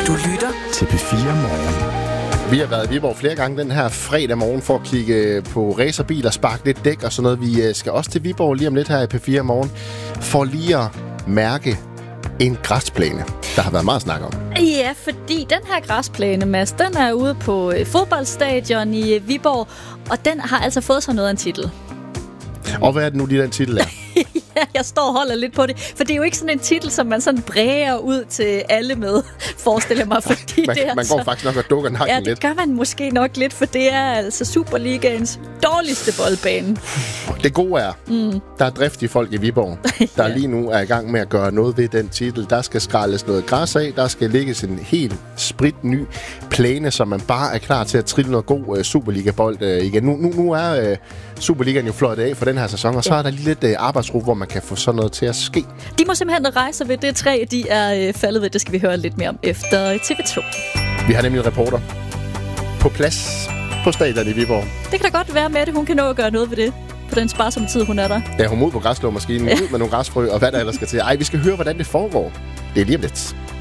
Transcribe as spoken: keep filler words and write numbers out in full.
Du lytter til P fire Morgen. Vi har været i Viborg flere gange den her fredag morgen for at kigge på racerbiler, sparke lidt dæk og sådan noget. Vi skal også til Viborg lige om lidt her i P fire Morgen for lige at mærke en græsplæne, der har været meget snak om. Ja, fordi den her græsplæne, Mads, den er ude på fodboldstadion i Viborg, og den har altså fået sig noget af en titel. Og hvad er det nu, lige den titel er? Ja, jeg står og holder lidt på det, for det er jo ikke sådan en titel, som man sådan bræger ud til alle med, forestiller mig, fordi man, det er man altså, går faktisk nok og dukker nakken ja, lidt. Ja, det gør man måske nok lidt, for det er altså Superligaens dårligste boldbane. Det gode er, mm. der er driftige folk i Viborg, der ja. lige nu er i gang med at gøre noget ved den titel. Der skal skraldes noget græs af, der skal lægges en helt spritny plæne, så man bare er klar til at trille noget god uh, Superliga-bold uh, igen. Nu, nu, nu er uh, Superligaen jo fløjtet af for den her sæson, og så ja. er der lige lidt uh, arbejdsro, hvor man kan få sådan noget til at ske. De må simpelthen rejse ved det træ, de er øh, faldet ved. Det skal vi høre lidt mere om efter T V to. Vi har nemlig en reporter på plads på stadion i Viborg. Det kan da godt være med det. Hun kan nå at gøre noget ved det på den sparsomme tid, hun er der. Ja, hun må ud på græsslåmaskinen, ja. ud med nogle græsfrø og hvad der ellers skal til. Ej, vi skal høre, hvordan det foregår. Det er lige om lidt.